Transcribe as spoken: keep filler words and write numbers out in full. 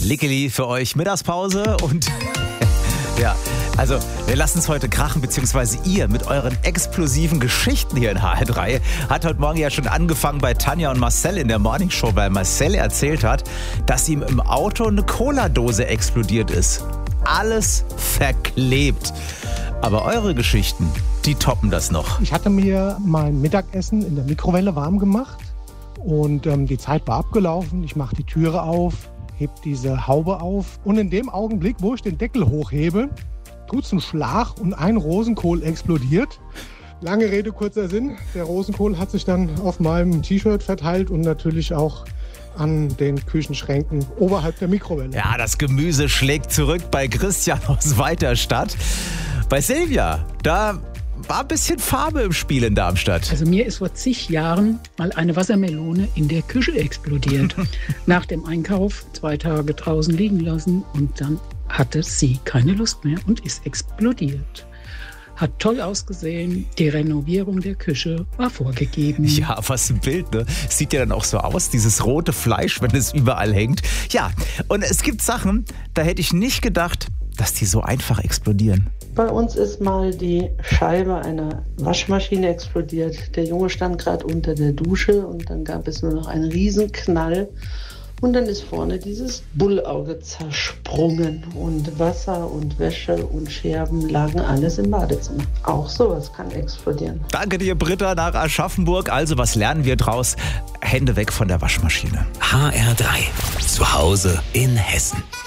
Lickeli für euch Mittagspause und ja, also wir lassen es heute krachen, beziehungsweise ihr mit euren explosiven Geschichten hier in H R drei. Hat heute Morgen ja schon angefangen bei Tanja und Marcel in der Morningshow, weil Marcel erzählt hat, dass ihm im Auto eine Cola-Dose explodiert ist. Alles verklebt. Aber eure Geschichten, die toppen das noch. Ich hatte mir mein Mittagessen in der Mikrowelle warm gemacht und ähm, die Zeit war abgelaufen. Ich mache die Türe auf, heb diese Haube auf und in dem Augenblick, wo ich den Deckel hochhebe, tut's einen Schlag und ein Rosenkohl explodiert. Lange Rede, kurzer Sinn. Der Rosenkohl hat sich dann auf meinem T-Shirt verteilt und natürlich auch an den Küchenschränken oberhalb der Mikrowelle. Ja, das Gemüse schlägt zurück bei Christian aus Weiterstadt. Bei Silvia, da war ein bisschen Farbe im Spiel in Darmstadt. Also mir ist vor zig Jahren mal eine Wassermelone in der Küche explodiert. Nach dem Einkauf zwei Tage draußen liegen lassen und dann hatte sie keine Lust mehr und ist explodiert. Hat toll ausgesehen, die Renovierung der Küche war vorgegeben. Ja, was ein Bild, ne? Sieht ja dann auch so aus, dieses rote Fleisch, wenn es überall hängt. Ja, und es gibt Sachen, da hätte ich nicht gedacht, dass die so einfach explodieren. Bei uns ist mal die Scheibe einer Waschmaschine explodiert. Der Junge stand gerade unter der Dusche und dann gab es nur noch einen Riesenknall. Und dann ist vorne dieses Bullauge zersprungen und Wasser und Wäsche und Scherben lagen alles im Badezimmer. Auch sowas kann explodieren. Danke dir, Britta, nach Aschaffenburg. Also, was lernen wir draus? Hände weg von der Waschmaschine. H R drei. Zu Hause in Hessen.